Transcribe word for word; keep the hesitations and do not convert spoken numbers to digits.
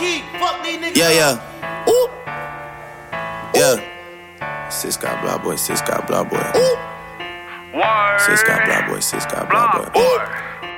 key. Fuck these niggas. Yeah, yeah. Ooh. Yeah. Sis got blah boy, sis got blah boy. Ooh. Sis got blah boy, sis got blah boy. Ooh.